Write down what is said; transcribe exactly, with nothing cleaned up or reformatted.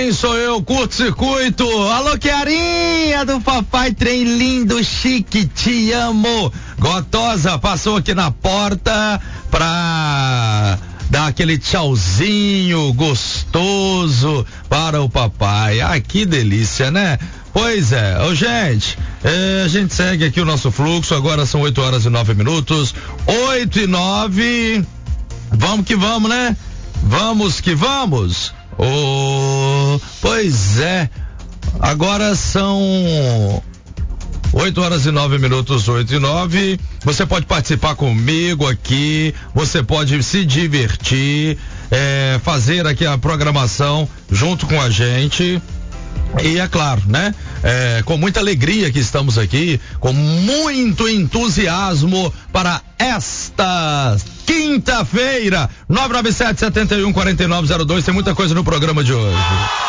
quem sou eu? Curto-circuito. Alô, Chiarinha do Papai, trem lindo, chique, te amo. Gotosa passou aqui na porta pra dar aquele tchauzinho gostoso para o papai. Ai, que delícia, né? Pois é, ô gente, é, a gente segue aqui o nosso fluxo, agora são oito horas e nove minutos, oito e nove, vamos que vamos, né? Vamos que vamos. Oh, pois é, agora são oito horas e nove minutos, oito e nove. Você pode participar comigo aqui, você pode se divertir, é, fazer aqui a programação junto com a gente. E é claro, né? É, com muita alegria que estamos aqui, com muito entusiasmo para esta quinta-feira. nove nove sete, sete um, quatro nove zero dois. Tem muita coisa no programa de hoje.